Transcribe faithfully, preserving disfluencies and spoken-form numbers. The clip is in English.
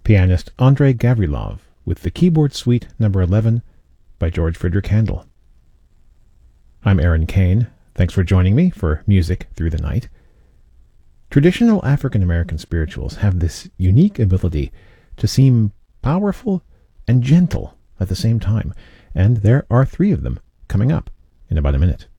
pianist Andrei Gavrilov with the Keyboard Suite number eleven by George Frideric Handel. I'm Aaron Kane. Thanks for joining me for Music Through the Night. Traditional African American spirituals have this unique ability to seem powerful and gentle at the same time, and there are three of them coming up in about a minute.